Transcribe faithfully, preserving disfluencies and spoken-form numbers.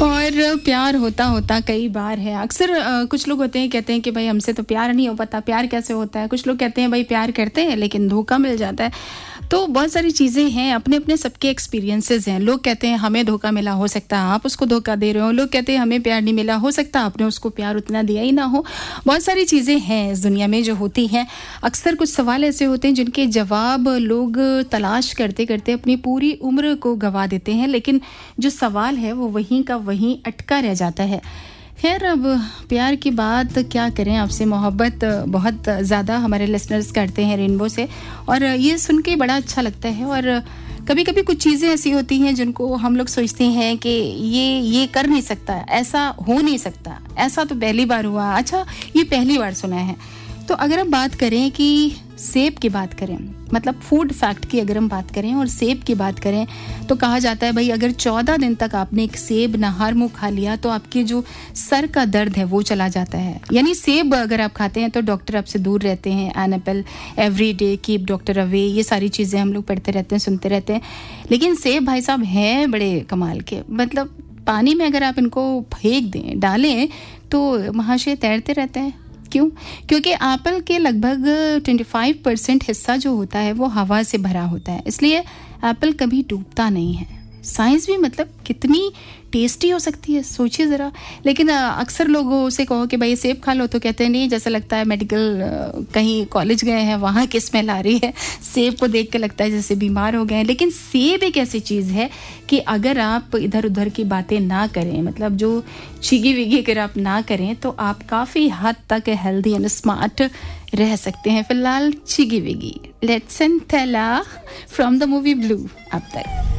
और प्यार होता होता कई बार है अक्सर अ, कुछ लोग होते हैं कहते हैं कि भाई हमसे तो प्यार नहीं हो पाता, प्यार कैसे होता है। कुछ लोग कहते हैं भाई प्यार करते हैं लेकिन धोखा मिल जाता है। तो बहुत सारी चीज़ें हैं, अपने अपने सबके एक्सपीरियंसेस हैं। लोग कहते हैं हमें धोखा मिला, हो सकता है आप उसको धोखा दे रहे हो। लोग कहते हैं हमें प्यार नहीं मिला, हो सकता है आपने उसको प्यार उतना दिया ही ना हो। बहुत सारी चीज़ें हैं इस दुनिया में जो होती हैं। अक्सर कुछ सवाल ऐसे होते हैं जिनके जवाब लोग तलाश करते करते अपनी पूरी उम्र को गंवा देते हैं, लेकिन जो सवाल है वो वहीं का वहीं अटका रह जाता है। खैर, अब प्यार की बात क्या करें, आपसे मोहब्बत बहुत ज़्यादा हमारे लिसनर्स करते हैं रेनबो से, और ये सुन के बड़ा अच्छा लगता है। और कभी कभी कुछ चीज़ें ऐसी होती हैं जिनको हम लोग सोचते हैं कि ये ये कर नहीं सकता, ऐसा हो नहीं सकता, ऐसा तो पहली बार हुआ, अच्छा ये पहली बार सुना है। तो अगर हम बात करें कि सेब की बात करें, मतलब फूड फैक्ट की अगर हम बात करें और सेब की बात करें, तो कहा जाता है भाई अगर चौदह दिन तक आपने एक सेब नहार मुँह खा लिया तो आपके जो सर का दर्द है वो चला जाता है। यानी सेब अगर आप खाते हैं तो डॉक्टर आपसे दूर रहते हैं। An apple every day keep doctor away, ये सारी चीज़ें हम लोग पढ़ते रहते हैं, सुनते रहते हैं। लेकिन सेब भाई साहब हैं बड़े कमाल के, मतलब पानी में अगर आप इनको फेंक दें, डालें, तो महाशय तैरते रहते हैं। क्यों? क्योंकि एप्पल के लगभग पच्चीस परसेंट हिस्सा जो होता है वो हवा से भरा होता है, इसलिए एप्पल कभी डूबता नहीं है। साइंस भी मतलब कितनी टेस्टी हो सकती है, सोचिए ज़रा। लेकिन अक्सर लोगों से कहो कि भाई सेब खा लो तो कहते हैं नहीं, जैसा लगता है मेडिकल कहीं कॉलेज गए हैं वहाँ की स्मेल आ रही है। सेब को देख के लगता है जैसे बीमार हो गए हैं। लेकिन सेब एक ऐसी चीज़ है कि अगर आप इधर उधर की बातें ना करें, मतलब जो चिगी विगी अगर आप ना करें, तो आप काफ़ी हद तक हेल्दी एंड स्मार्ट रह सकते हैं। फिलहाल चिगी विगी, लेट्स एंड थैला फ्रॉम द मूवी ब्लू अब तक।